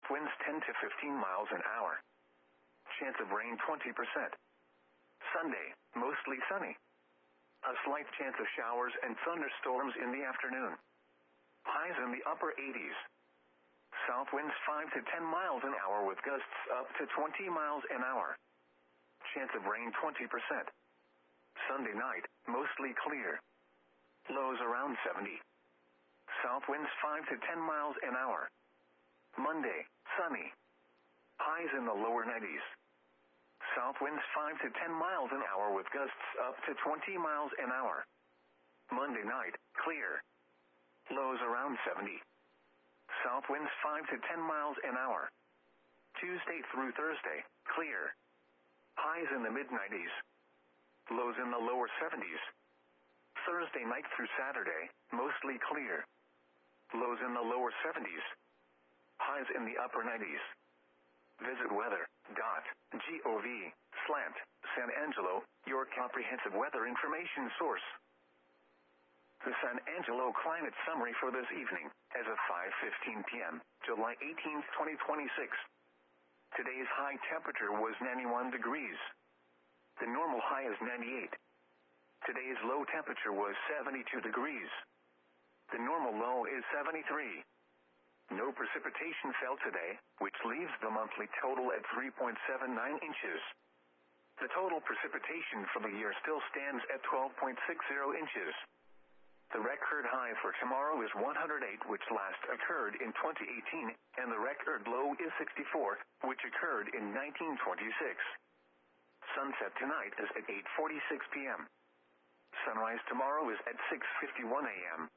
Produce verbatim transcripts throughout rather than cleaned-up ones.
Winds ten to fifteen miles an hour. Chance of rain twenty percent. Sunday, mostly sunny. A slight chance of showers and thunderstorms in the afternoon. Highs in the upper eighties. South winds five to ten miles an hour with gusts up to twenty miles an hour. Chance of rain twenty percent. Sunday night, mostly clear. Lows around seventy. South winds five to ten miles an hour. Monday, sunny. Highs in the lower nineties. South winds five to ten miles an hour with gusts up to twenty miles an hour. Monday night, clear. Lows around seventy. South winds five to ten miles an hour. Tuesday through Thursday, clear. Highs in the mid nineties. Lows in the lower seventies. Thursday night through Saturday, mostly clear. Lows in the lower seventies. Highs in the upper nineties. Visit weather dot gov slash San Angelo, your comprehensive weather information source. The San Angelo climate summary for this evening, as of five fifteen p.m., July eighteenth, twenty twenty-six. Today's high temperature was ninety-one degrees. The normal high is ninety-eight. Today's low temperature was seventy-two degrees. The normal low is seventy-three. No precipitation fell today, which leaves the monthly total at three point seven nine inches. The total precipitation for the year still stands at twelve point six zero inches. The record high for tomorrow is one hundred eight, which last occurred in twenty eighteen, and the record low is sixty-four, which occurred in nineteen twenty-six. Sunset tonight is at eight forty-six p.m. Sunrise tomorrow is at six fifty-one a.m.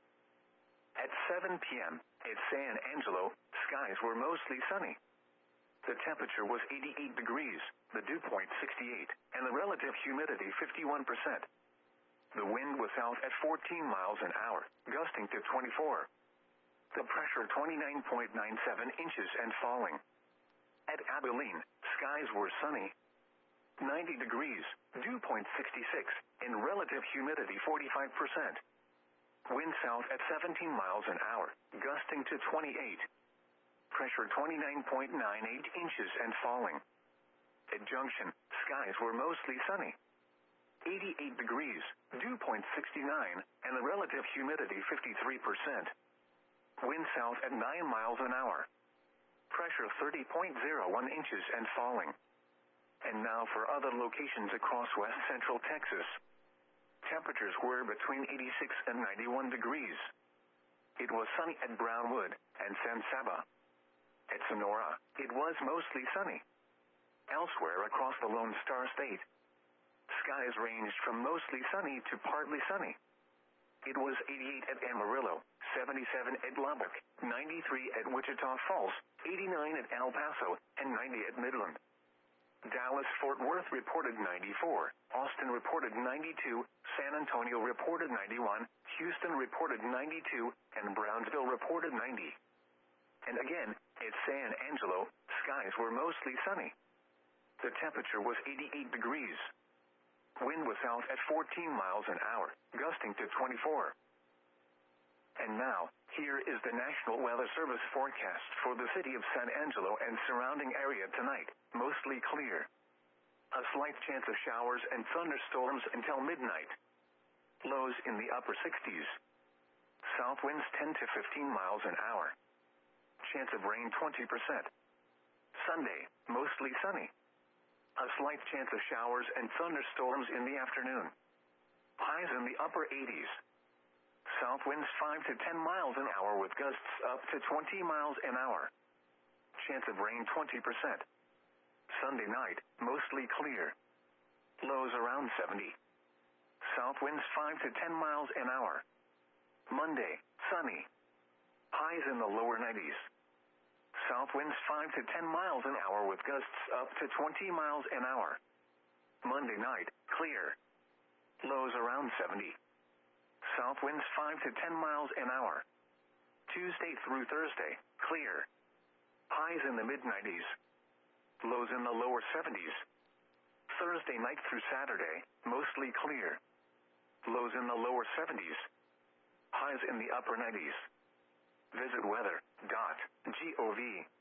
At seven p.m., at San Angelo, skies were mostly sunny. The temperature was eighty-eight degrees, the dew point sixty-eight, and the relative humidity fifty-one percent. The wind was south at fourteen miles an hour, gusting to twenty-four. The pressure twenty-nine point nine seven inches and falling. At Abilene, skies were sunny. ninety degrees, dew point sixty-six, and relative humidity forty-five percent. Wind south at seventeen miles an hour, gusting to twenty-eight. Pressure twenty-nine point nine eight inches and falling. At Junction, skies were mostly sunny. eighty-eight degrees, dew point sixty-nine, and the relative humidity fifty-three percent. Wind south at nine miles an hour. Pressure thirty point zero one inches and falling. And now for other locations across west central Texas. Temperatures were between eighty-six and ninety-one degrees. It was sunny at Brownwood and San Saba. At Sonora, it was mostly sunny. Elsewhere across the Lone Star State, skies ranged from mostly sunny to partly sunny. It was eighty-eight at Amarillo, seventy-seven at Lubbock, ninety-three at Wichita Falls, eighty-nine at El Paso, and ninety at Midland. Dallas-Fort Worth reported ninety-four, Austin reported ninety-two, San Antonio reported ninety-one, Houston reported ninety-two, and Brownsville reported ninety. And again, at San Angelo, skies were mostly sunny. The temperature was eighty-eight degrees. Wind was south at fourteen miles an hour, gusting to twenty-four. And now, here is the National Weather Service forecast for the city of San Angelo and surrounding area tonight, mostly clear. A slight chance of showers and thunderstorms until midnight. Lows in the upper sixties. South winds ten to fifteen miles an hour. Chance of rain twenty percent. Sunday, mostly sunny. A slight chance of showers and thunderstorms in the afternoon. Highs in the upper eighties. South winds five to ten miles an hour with gusts up to twenty miles an hour. Chance of rain twenty percent. Sunday night, mostly clear. Lows around seventy. South winds five to ten miles an hour. Monday, sunny. Highs in the lower nineties. South winds five to ten miles an hour with gusts up to twenty miles an hour. Monday night, clear. Lows around seventy. South winds five to ten miles an hour. Tuesday through Thursday, clear. Highs in the mid nineties. Lows in the lower seventies. Thursday night through Saturday, mostly clear. Lows in the lower seventies. Highs in the upper nineties. Visit weather dot gov